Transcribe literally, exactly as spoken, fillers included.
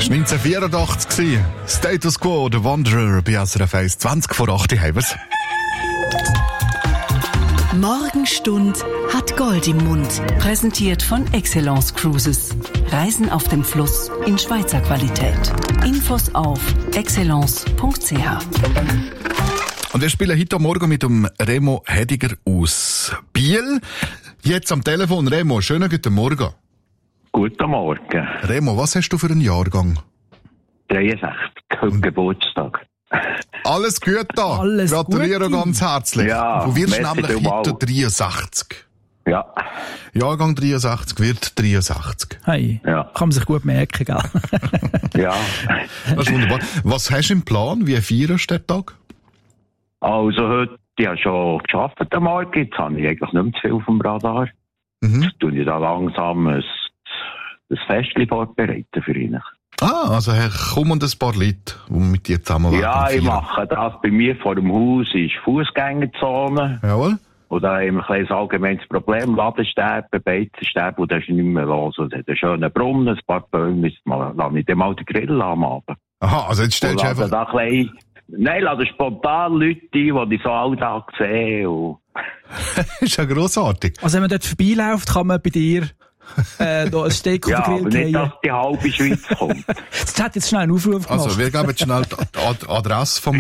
Das war neunzehnhundertvierundachtzig. Status Quo, The Wanderer, bei S R F eins, zwanzig vor acht. Heibers. Morgenstund hat Gold im Mund. Präsentiert von Excellence Cruises. Reisen auf dem Fluss in Schweizer Qualität. Infos auf excellence punkt c h. Und wir spielen heute Morgen mit dem Remo Hediger aus Biel. Jetzt am Telefon. Remo, schönen guten Morgen. Guten Morgen. Remo, was hast du für einen Jahrgang? dreiundsechzig, heute Geburtstag. Alles gut da. Alles Gratuliere Gute. ganz herzlich. Ja, du wirst merci nämlich vielmals. heute dreiundsechzig. Ja. Jahrgang dreiundsechzig wird dreiundsechzig. Hey, Ja. kann man sich gut merken, gell? Ja. Das ist wunderbar. Was hast du im Plan? Wie feierst du den Tag? Also heute, ich habe schon gearbeitet am Morgen, jetzt habe ich eigentlich nicht mehr zu viel auf dem Radar. Mhm. Jetzt tue ich da langsam ein, ein Festchen vorbereiten für ihn. Ah, also Herr, komm und ein paar Leute, die mit dir zusammen Ja, ich feiern. mache das. Bei mir vor dem Haus ist Fußgängerzone. Jawohl. Und da haben wir ein allgemeines Problem. Ladensterben, Beizensterben, und das ist nicht mehr los. Und es hat einen schönen Brunnen, ein paar Bäume. Jetzt mal, lasse ich dann mal den Grill am Abend. Aha, also jetzt stellst du Und lasse einfach... da klein, nein, lasse spontan Leute ein, die ich so alltag sehe. Und Das ist ja grossartig. Also wenn man dort vorbeiläuft, kann man bei dir äh, da ein Steak ja, auf den aber Grill nicht, dass kriegen. die halbe Schweiz kommt. Jetzt hat jetzt schnell einen Aufruf gemacht. Also, wir geben jetzt schnell die Ad- Adresse vom